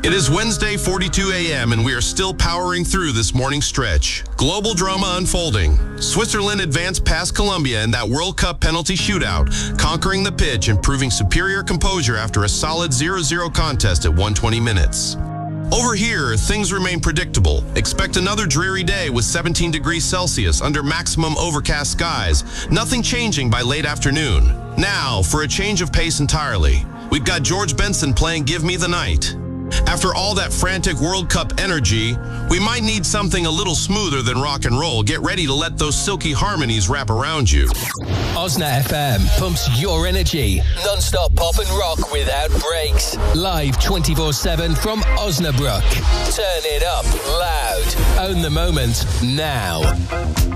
It is Wednesday, 42 a.m., and we are still powering through this morning stretch. Global drama unfolding. Switzerland advanced past Colombia in that World Cup penalty shootout, conquering the pitch and proving superior composure after a solid 0-0 contest at 120 minutes. Over here, things remain predictable. Expect another dreary day with 17 degrees Celsius under maximum overcast skies, nothing changing by late afternoon. Now, for a change of pace entirely, we've got George Benson playing Give Me the Night. After all that frantic World Cup energy, we might need something a little smoother than rock and roll. Get ready to let those silky harmonies wrap around you. Osna FM pumps your energy. Non-stop pop and rock without breaks. Live 24/7 from Osnabrück. Turn it up loud. Own the moment now.